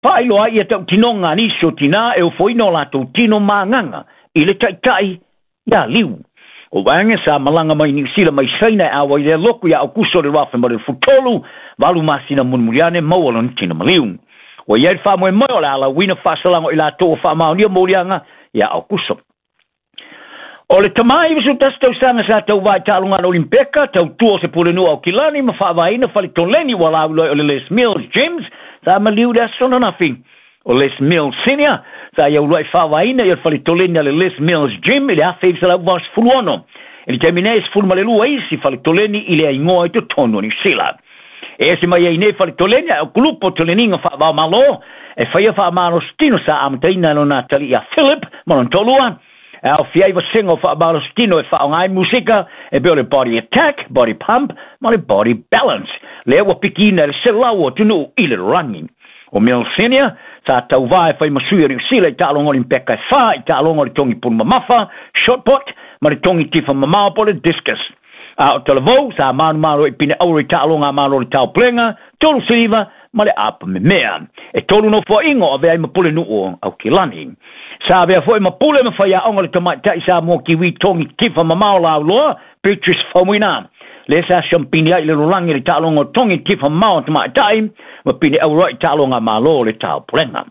Pai loa ia tau tinonga ni so tina e o foino la tau tino manganga i le tai ia liu. O wange sa malanga mai ni sila mai saina awa i le loku ia au kuso le rafa ma le futolu walu masina munmuriane maualon tino maliu. O iai wha moe moe o le ala wina whasalango i la tō wha maunia morianga ia au kuso. O le tamai visu tas tau sanga sa tau vai talunga na Olimpeka, tau tuo se pulenu au kilani, ma wha vaina whali toleni wala uloi o le Les Mills James, sa maliu le asona nafi. O Les Mills Senior, sa ia uloi wha vaina i o whali toleni a le Les Mills Gym, i le awhai sa lau vas fuluono. E li temine es fulma le lua isi whali toleni i le aingoa i to tono ni sila. E se mai nei whali toleni au kulupo toleninga wha vau malo, e whaia wha maro stino sa amtaina no Natalie a Philip, manon tolua, Al fiaiva singo fa balostino e fa ngai musika e bele body attack, body pump, ma le body balance. Le wa pikina le selawo tunu ile running. O mel senior sa tau vai fa masui ri sile talong Olimpeka fa talong ri tongi pun mamafa, shot put, ma le tongi tifa mama po le discus. A televo sa man malo e pine ori talong a malo tal plenga, tolu silva, ma le apa me mea. E tolu no fo ingo ave ai mapule nu o au kilani. Sa vea foi mapule me faya onga le tamai tai sa mo kiwi tongi tifa mamao la loa, Beatrice Fomina. Le sa champini ai le rolangi le talonga tongi tifa mamao tamai tai, ma pine au roi talonga malo le tau plenga.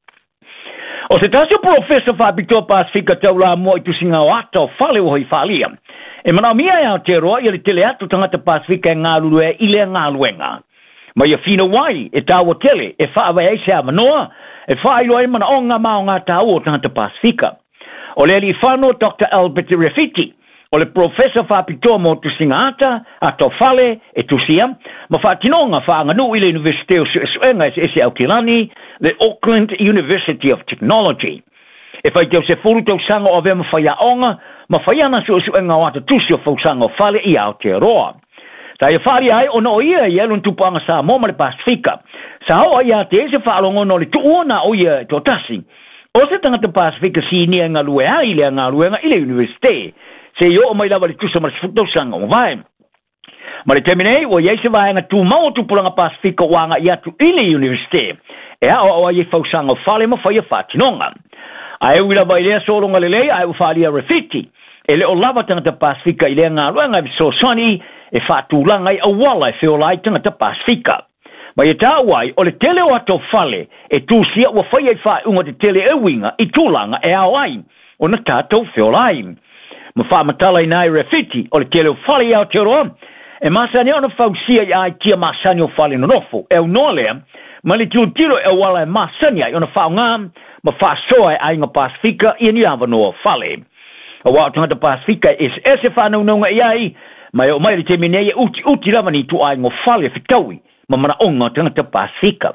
O se tasio professor fa Victor Pasifika tau la mo i tusinga o ato fale o hoi falia. E mana mia e Aotearoa i le tele atu tangata Pasifika e ngā lulu e ile ngā luenga. Ma ia fina wai e tawa tele e wha awa eise a manoa, e whailo e mana o ngā mao ngā tau o tangata Pasifika. O le li whano Dr. Albert Refiti, o le professor whapitoa mo tu singata, a tau whale e tu sia, ma whatinonga whaanganu i le Universite o Suenga ese au kilani, le Auckland University of Technology. E whai tau se furu tau sanga o vema whaiaonga, ma whaiana su Suenga wata tusi o fau sanga o whale i Aotearoa. Ta ia whari ai o no ia i elun tupanga sa moma le Pasifika. Sa hoa ia te ese whaalongo no le tuona o ia to tasi. O se tangata Pasifika si nia ngā lue ai le ngā luenga i le universite. Se yo o mai lava le tusa ma le futosanga o vai. Ma le temine o ia se vai ngā tu mau tupulanga Pasifika wanga i atu i le universite. E a o ia fausanga o whale ma whaia whatinonga. A eu lava i lea solonga le lei a eu whalia Refiti. E le o lava tangata Pasifika i le ngā luenga i so sani e whaatulanga i awala e whiolai tangata Pasifika. Ma e tāwai, o le tele o ato whale, e tūsia ua whai e whae unga te tele e winga i tūlanga e awai, o na tātou whiolai. Ma whaamatala i nai Refiti, o le tele o whale i Aotearoa, e masani o na whausia i ai tia masani o whale no nofo, e au noa lea, ma le tūtiro e wala e masani ai o na whaunga, ma whaasoa e ai ngā Pasifika i ni awa noa whale. O wao tangata Pasifika e se whanau nunga i ai, mai o mai le te menei uti lava ni tu ai ngō whale whitaui, ma mana onga tangata Pasifika.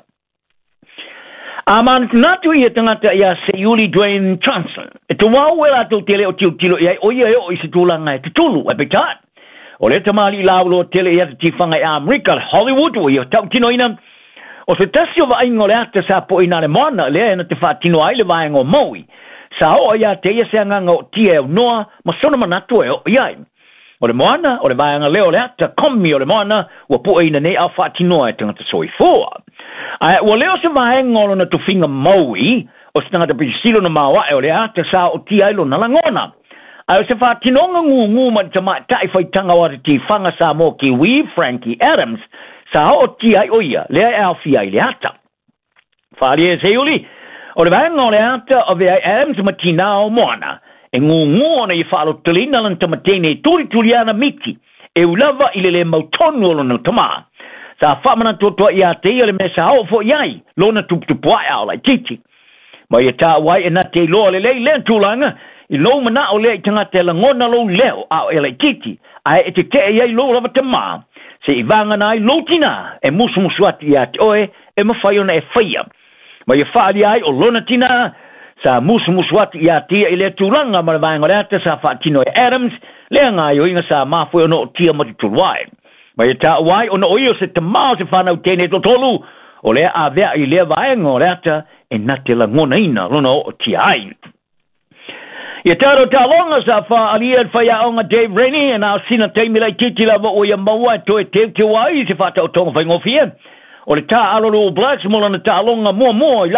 A man natu ia tangata ia Seiuli Dwayne Johnson, e tu wau e la tau tele o tilo i ai o ia o i se tūlanga e te tulu, e betat. O le tamali laulo tele ia te tifanga i Amerika, Hollywood, o ia tau tino ina, o se tasio va ingo le ata sa po ina le moana, le ena te whaatino ai le vaengo maui, sa hoa ia te ia se anganga o tia e o noa, ma sona manatu e o iai. O le moana, o le vaianga leo le ata, komi o le moana, ua pua ina nei au whaatinoa e tangata soifua. Ua leo se vaenga o na tuwhinga maui, o se tangata pisilo na maua e o le ata sa o tia ilo na langona. O se whaatinonga ngu ma te mai tai whaitanga o te whanga sa mo kiwi, Frankie Adams, sa o tia o ia, lea e au fia i le ata. Whaari e se uli, o le vaenga o le ata o vea Adams ma tina o moana, e ngu ona i whaalo talina lan tamatene turi ana miti, e ulava i le mautonu o lona tama. Sa whamana totoa i a te ia le mesa hao fo iai, lona tuptupuai au lai titi. Ma i ta wai e na te loa le lei len tūlanga, i lo mana o lea i tangata e langona lo leo au e lai titi, ai e te te iai lo lava tama. Se i vanga nai lo tina, e musu ati i a te oe, e mawhaiona e whaia. Ma i whaari ai o lona tina, sa musu ati i a tia i le tūlanga ma le vaenga le ata sa whaatino e Adams, lea ngā i oinga sa mawhoi ono o tia mati tūruai. Ma i tā wai ono o io se te mao se whanau tēne to tolu, o lea a vea i lea vaenga o le ata, e na te langona ina rona o tia ai. I tāro tā longa sa wha alia whaia onga Dave Rennie, e nā sina teimi lai titi lava o ia maua e toe te wai se whata o tonga whaingofia. o le tā alo le All Blacks mo lana tā alonga mua i